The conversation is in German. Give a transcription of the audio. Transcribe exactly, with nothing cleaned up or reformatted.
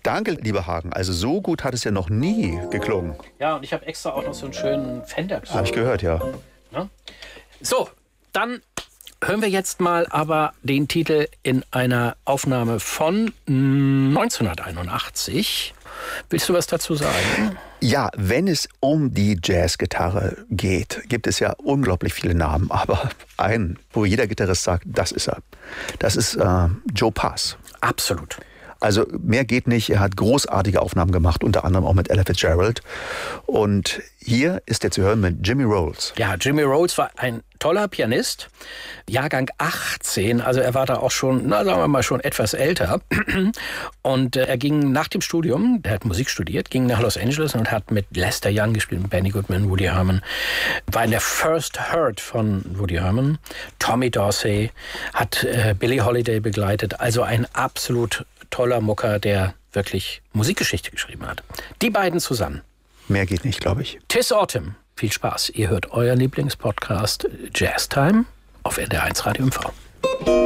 Danke, lieber Hagen. Also so gut hat es ja noch nie geklungen. Ja, und ich habe extra auch noch so einen schönen Fender. Habe ich gehört, ja. ja. So, dann hören wir jetzt mal aber den Titel in einer Aufnahme von neunzehnhunderteinundachtzig. Willst du was dazu sagen? Ja, wenn es um die Jazzgitarre geht, gibt es ja unglaublich viele Namen, aber einen, wo jeder Gitarrist sagt, das ist er. Das ist äh, Joe Pass. Absolut. Also mehr geht nicht. Er hat großartige Aufnahmen gemacht, unter anderem auch mit Ella Fitzgerald. Und hier ist er zu hören mit Jimmy Rolls. Ja, Jimmy Rolls war ein toller Pianist, Jahrgang achtzehn, also er war da auch schon, na sagen wir mal schon etwas älter. Und äh, er ging nach dem Studium, der hat Musik studiert, ging nach Los Angeles und hat mit Lester Young gespielt, mit Benny Goodman, Woody Herman, war in der First Heard von Woody Herman, Tommy Dorsey, hat äh, Billie Holiday begleitet, also ein absolut toller Mucker, der wirklich Musikgeschichte geschrieben hat. Die beiden zusammen. Mehr geht nicht, glaube ich. Tis Autumn. Viel Spaß. Ihr hört euer Lieblingspodcast Jazz Time auf N D R eins Radio M V.